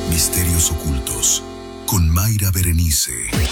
Misterios ocultos con Mayra Berenice.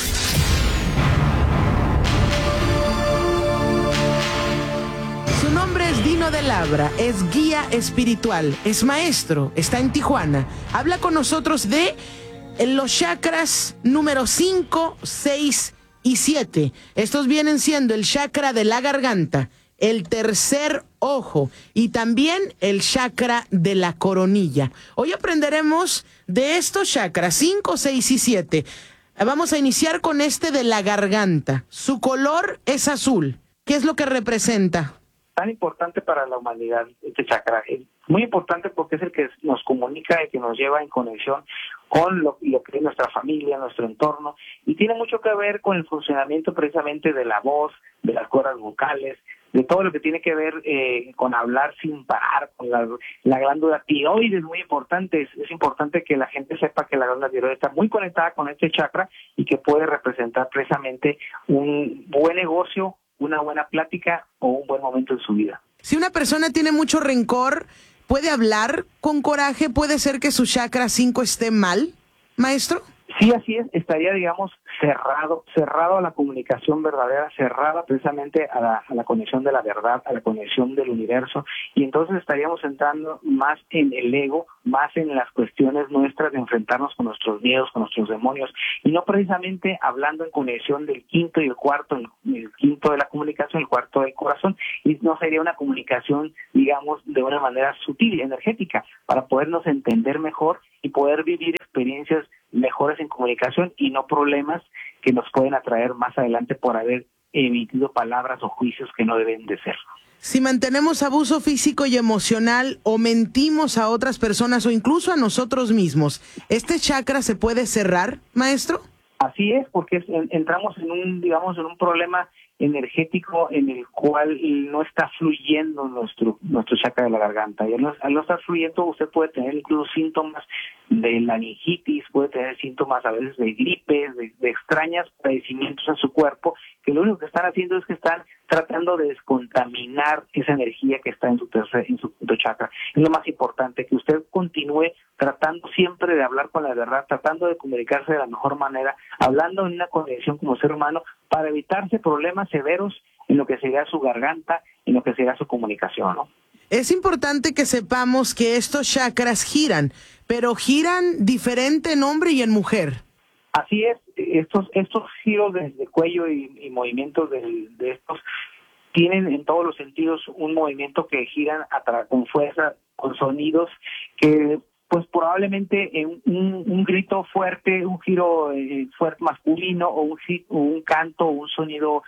Su nombre es Dino de Labra, es guía espiritual, es maestro, está en Tijuana. Habla con nosotros de los chakras número 5, 6 y 7. Estos vienen siendo el chakra de la garganta, el tercer ojo y también el chakra de la coronilla. Hoy aprenderemos de estos chakras 5, 6 y 7. Vamos a iniciar con este de la garganta. Su color es azul. ¿Qué es lo que representa? Tan importante para la humanidad este chakra. Es muy importante porque es el que nos comunica, el que nos lleva en conexión con lo que es nuestra familia, nuestro entorno, y tiene mucho que ver con el funcionamiento precisamente de la voz, de las cuerdas vocales, de todo lo que tiene que ver con hablar sin parar, con la glándula tiroides. Es muy importante, es importante que la gente sepa que la glándula tiroides está muy conectada con este chakra y que puede representar precisamente un buen negocio, una buena plática o un buen momento en su vida. Si una persona tiene mucho rencor, ¿puede hablar con coraje? ¿Puede ser que su chakra 5 esté mal, maestro? Sí, así es, estaría, digamos, cerrado a la comunicación verdadera, cerrada precisamente a la conexión de la verdad, a la conexión del universo, y entonces estaríamos entrando más en el ego, más en las cuestiones nuestras de enfrentarnos con nuestros miedos, con nuestros demonios, y no precisamente hablando en conexión del quinto y el cuarto, el quinto de la comunicación, el cuarto del corazón, y no sería una comunicación, digamos, de una manera sutil, energética, para podernos entender mejor y poder vivir experiencias mejores en comunicación y no problemas que nos pueden atraer más adelante por haber emitido palabras o juicios que no deben de ser. Si mantenemos abuso físico y emocional o mentimos a otras personas o incluso a nosotros mismos, ¿este chakra se puede cerrar, maestro? Así es, porque entramos en un problema energético en el cual no está fluyendo nuestro chakra de la garganta. Y al no estar fluyendo, usted puede tener incluso síntomas de laringitis, puede tener síntomas a veces de gripes, de extraños padecimientos en su cuerpo, que lo único que están haciendo es que están tratando de descontaminar esa energía que está en su quinto chakra. Es lo más importante, que usted continúe tratando siempre de hablar con la verdad, tratando de comunicarse de la mejor manera, hablando en una conexión como ser humano, para evitarse problemas severos en lo que sería su garganta, en lo que sería su comunicación, ¿no? Es importante que sepamos que estos chakras giran, pero giran diferente en hombre y en mujer. Así es, estos giros de cuello y movimientos de estos tienen en todos los sentidos un movimiento que giran con fuerza, con sonidos que pues probablemente un grito fuerte, un giro fuerte masculino o un canto, un sonido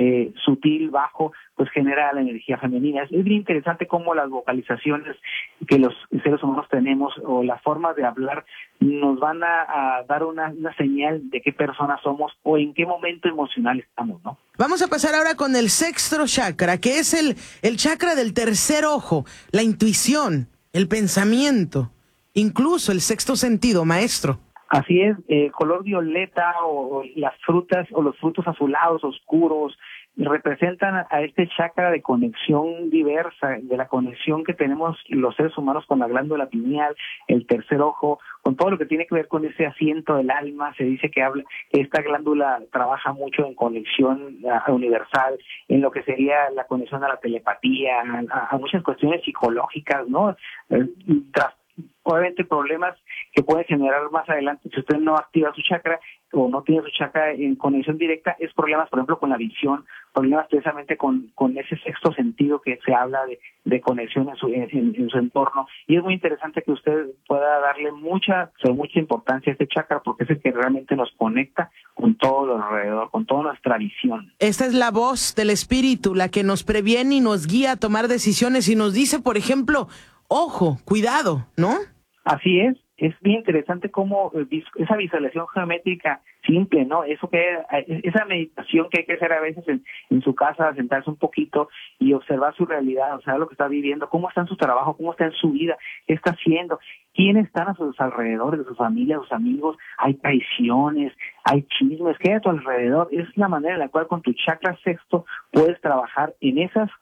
sutil, bajo, pues genera la energía femenina. Es bien interesante cómo las vocalizaciones que los seres humanos tenemos o las formas de hablar nos van a dar una señal de qué personas somos o en qué momento emocional estamos, ¿no? Vamos a pasar ahora con el sexto chakra, que es el chakra del tercer ojo, la intuición, el pensamiento, incluso el sexto sentido, maestro. Así es, color violeta o las frutas o los frutos azulados, oscuros, representan a este chakra de conexión diversa, de la conexión que tenemos los seres humanos con la glándula pineal, el tercer ojo, con todo lo que tiene que ver con ese asiento del alma. Se dice que esta glándula trabaja mucho en conexión universal, en lo que sería la conexión a la telepatía, a muchas cuestiones psicológicas, ¿no? Obviamente problemas que pueden generar más adelante si usted no activa su chakra o no tiene su chakra en conexión directa, es problemas, por ejemplo, con la visión, problemas precisamente con ese sexto sentido que se habla de conexión en su entorno. Y es muy interesante que usted pueda darle mucha importancia a este chakra porque es el que realmente nos conecta con todo lo alrededor, con toda nuestra visión. Esta es la voz del espíritu, la que nos previene y nos guía a tomar decisiones y nos dice, por ejemplo, ojo, cuidado, ¿no? Así es bien interesante cómo esa visualización geométrica simple, ¿no? Esa meditación que hay que hacer a veces en su casa, sentarse un poquito y observar su realidad, observar lo que está viviendo, cómo está en su trabajo, cómo está en su vida, qué está haciendo, quiénes están a sus alrededores, de su familia, sus amigos, hay traiciones, hay chismes, ¿qué hay a tu alrededor? Es la manera en la cual con tu chakra sexto puedes trabajar en esas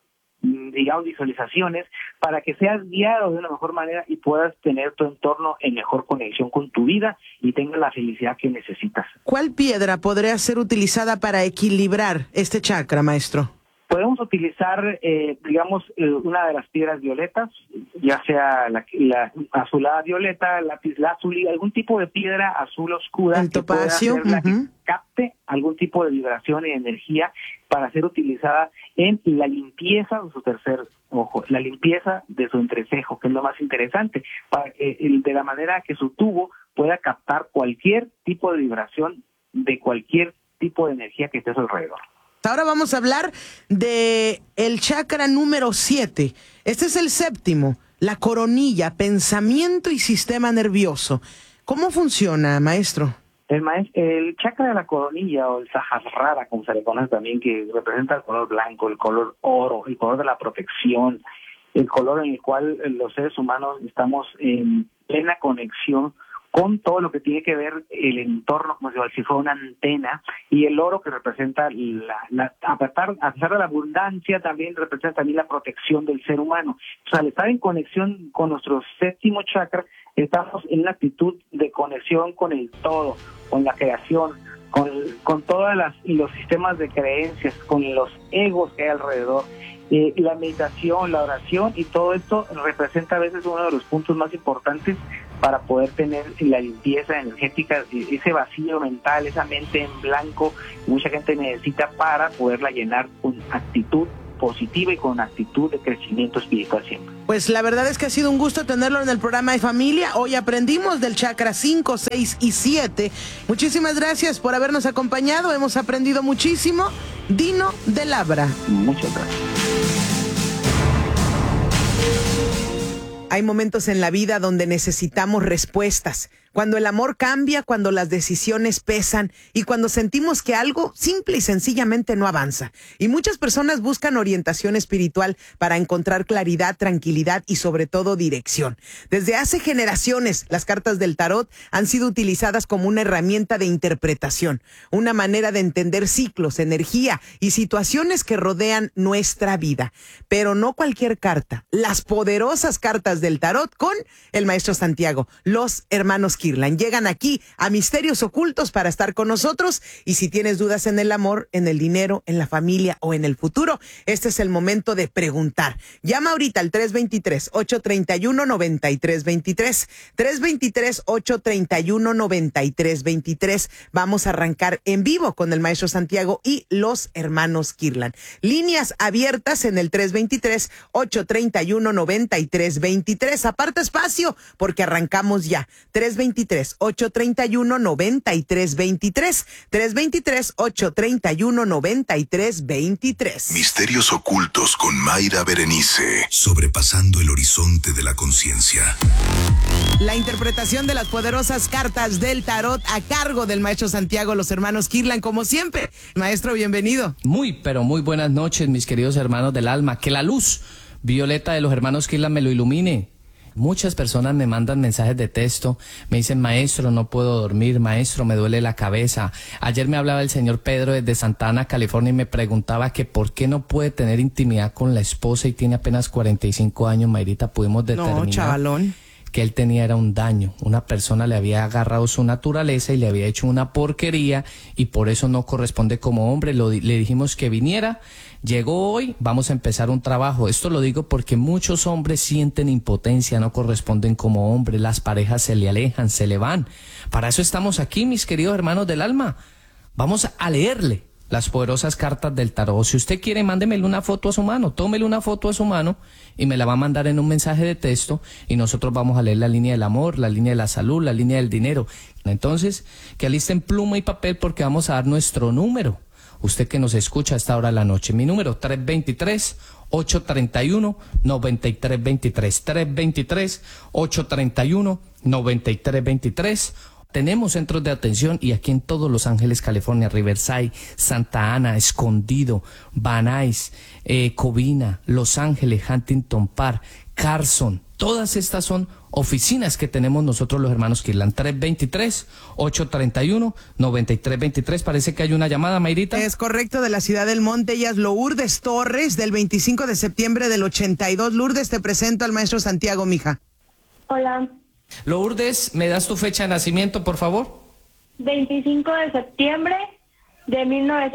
digamos, visualizaciones para que seas guiado de una mejor manera y puedas tener tu entorno en mejor conexión con tu vida y tengas la felicidad que necesitas. ¿Cuál piedra podría ser utilizada para equilibrar este chakra, maestro? Podemos utilizar, una de las piedras violetas, ya sea la azulada violeta, lapislázuli, algún tipo de piedra azul oscura. El topacio. Que capte algún tipo de vibración y energía para ser utilizada en la limpieza de su tercer ojo, la limpieza de su entrecejo, que es lo más interesante, para que de la manera que su tubo pueda captar cualquier tipo de vibración de cualquier tipo de energía que esté a su alrededor. Ahora vamos a hablar de el chakra número 7. Este es el séptimo, la coronilla, pensamiento y sistema nervioso. ¿Cómo funciona, maestro? El chakra de la coronilla, o el Sahasrara, como se le conoce también, que representa el color blanco, el color oro, el color de la protección, el color en el cual los seres humanos estamos en plena conexión con todo lo que tiene que ver el entorno, como si fuera una antena, y el oro que representa a pesar de la abundancia, también representa también la protección del ser humano. O sea, al estar en conexión con nuestro séptimo chakra, estamos en una actitud de conexión con el todo, con la creación, con todos los sistemas de creencias, con los egos que hay alrededor. La meditación, la oración y todo esto representa a veces uno de los puntos más importantes para poder tener la limpieza energética, ese vacío mental, esa mente en blanco, mucha gente necesita para poderla llenar con actitud positiva y con actitud de crecimiento espiritual siempre. Pues la verdad es que ha sido un gusto tenerlo en el programa de familia. Hoy aprendimos del chakra 5, 6 y 7. Muchísimas gracias por habernos acompañado. Hemos aprendido muchísimo. Dino de Labra. Muchas gracias. Hay momentos en la vida donde necesitamos respuestas. Cuando el amor cambia, cuando las decisiones pesan y cuando sentimos que algo simple y sencillamente no avanza. Y muchas personas buscan orientación espiritual para encontrar claridad, tranquilidad y sobre todo dirección. Desde hace generaciones, las cartas del tarot han sido utilizadas como una herramienta de interpretación, una manera de entender ciclos, energía y situaciones que rodean nuestra vida. Pero no cualquier carta, las poderosas cartas del tarot con el maestro Santiago, los hermanos Kirlan. Llegan aquí a Misterios Ocultos para estar con nosotros, y si tienes dudas en el amor, en el dinero, en la familia o en el futuro, este es el momento de preguntar. Llama ahorita al 323-831-9323. 323-831-9323. Vamos a arrancar en vivo con el maestro Santiago y los hermanos Kirlan. Líneas abiertas en el 323-831-9323. Aparta espacio porque arrancamos ya. 323-831-9323. 323-831-9323. Misterios ocultos con Mayra Berenice. Sobrepasando el horizonte de la conciencia. La interpretación de las poderosas cartas del tarot a cargo del maestro Santiago, los hermanos Kirlan, como siempre. Maestro, bienvenido. Pero muy buenas noches, mis queridos hermanos del alma. Que la luz violeta de los hermanos Kirlan me lo ilumine. Muchas personas me mandan mensajes de texto, me dicen: maestro, no puedo dormir, maestro, me duele la cabeza. Ayer me hablaba el señor Pedro desde Santa Ana, California, y me preguntaba que por qué no puede tener intimidad con la esposa y tiene apenas 45 años, Mayrita. Pudimos determinar chavalón, que él tenía era un daño. Una persona le había agarrado su naturaleza y le había hecho una porquería, y por eso no corresponde como hombre. Le dijimos que viniera. Llegó hoy, vamos a empezar un trabajo. Esto lo digo porque muchos hombres sienten impotencia, no corresponden como hombres, las parejas se le alejan, se le van. Para eso estamos aquí, mis queridos hermanos del alma. Vamos a leerle las poderosas cartas del tarot. Si usted quiere, mándemele una foto a su mano, tómele una foto a su mano y me la va a mandar en un mensaje de texto, y nosotros vamos a leer la línea del amor, la línea de la salud, la línea del dinero. Entonces, que alisten pluma y papel porque vamos a dar nuestro número. Usted que nos escucha a esta hora de la noche, mi número 323-831-9323, 323-831-9323. Tenemos centros de atención y aquí en todos Los Ángeles, California, Riverside, Santa Ana, Escondido, Van Nuys, Covina, Los Ángeles, Huntington Park, Carson, Todas estas son oficinas que tenemos nosotros los hermanos Kirlan. 323-831-9323. Parece que hay una llamada, Mayrita. Es correcto, de la ciudad del Monte. Ella es Lourdes Torres, del 25 de septiembre del 82. Lourdes, te presento al maestro Santiago, mija. Hola. Lourdes, ¿me das tu fecha de nacimiento, por favor? 25 de septiembre de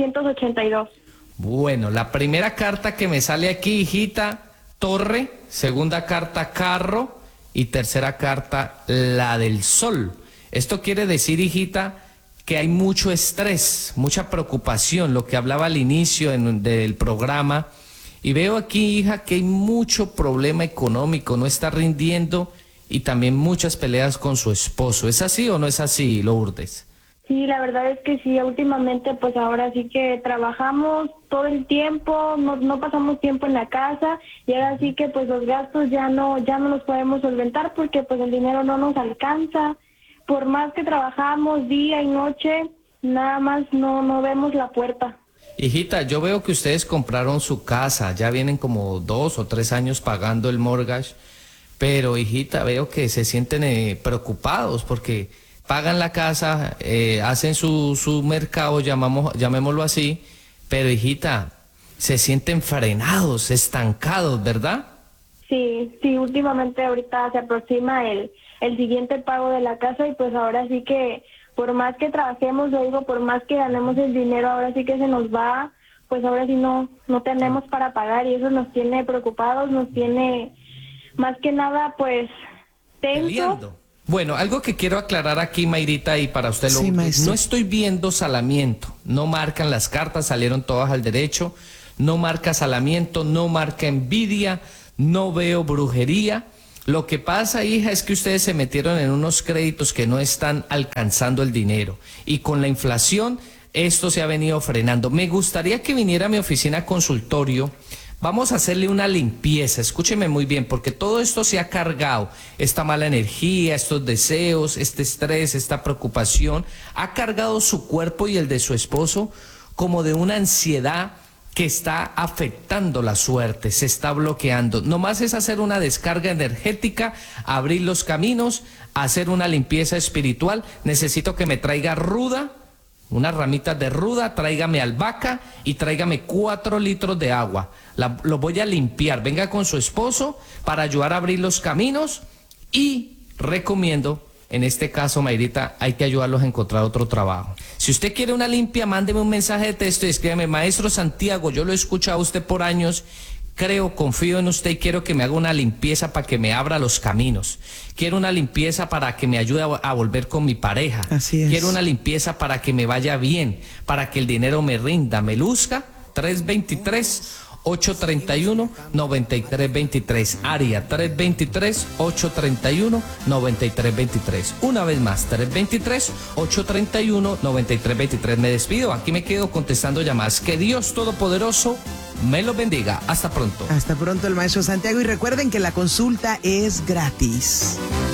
1982. Bueno, la primera carta que me sale aquí, hijita, torre, segunda carta, carro, y tercera carta, la del sol. Esto quiere decir, hijita, que hay mucho estrés, mucha preocupación, lo que hablaba al inicio del programa. Y veo aquí, hija, que hay mucho problema económico, no está rindiendo, y también muchas peleas con su esposo. ¿Es así o no es así, Lourdes? Sí, la verdad es que sí, últimamente pues ahora sí que trabajamos todo el tiempo, no pasamos tiempo en la casa y ahora sí que pues los gastos ya no los podemos solventar porque pues el dinero no nos alcanza. Por más que trabajamos día y noche, nada más no vemos la puerta. Hijita, yo veo que ustedes compraron su casa, ya vienen como 2 o 3 años pagando el mortgage, pero hijita, veo que se sienten preocupados porque pagan la casa, hacen su mercado, llamémoslo así, pero hijita, se sienten frenados, estancados, ¿verdad? Sí, últimamente ahorita se aproxima el siguiente pago de la casa y pues ahora sí que por más que trabajemos, lo digo, por más que ganemos el dinero, ahora sí que se nos va, pues ahora sí no tenemos para pagar y eso nos tiene preocupados, nos tiene más que nada pues tensos. Peleando. Bueno, algo que quiero aclarar aquí, Mayrita, y para usted, Sí, maestro. no estoy viendo salamiento, no marcan las cartas, salieron todas al derecho, no marca salamiento, no marca envidia, no veo brujería. Lo que pasa, hija, es que ustedes se metieron en unos créditos que no están alcanzando el dinero, y con la inflación esto se ha venido frenando. Me gustaría que viniera a mi oficina consultorio. Vamos a hacerle una limpieza, escúcheme muy bien, porque todo esto se ha cargado, esta mala energía, estos deseos, este estrés, esta preocupación, ha cargado su cuerpo y el de su esposo como de una ansiedad que está afectando la suerte, se está bloqueando. Nomás es hacer una descarga energética, abrir los caminos, hacer una limpieza espiritual. Necesito que me traiga ruda, unas ramitas de ruda, tráigame albahaca y tráigame 4 litros de agua. Lo voy a limpiar. Venga con su esposo para ayudar a abrir los caminos y recomiendo, en este caso, Mayrita, hay que ayudarlos a encontrar otro trabajo. Si usted quiere una limpia, mándeme un mensaje de texto y escríbame: maestro Santiago, yo lo he escuchado a usted por años, confío en usted y quiero que me haga una limpieza para que me abra los caminos. Quiero una limpieza para que me ayude a volver con mi pareja. Así es. Quiero una limpieza para que me vaya bien, para que el dinero me rinda, me luzca. 323-831-9323. Área 323-831-9323. Una vez más, 323-831-9323. Me despido. Aquí me quedo contestando llamadas. Que Dios Todopoderoso me los bendiga. Hasta pronto. Hasta pronto, el maestro Santiago. Y recuerden que la consulta es gratis.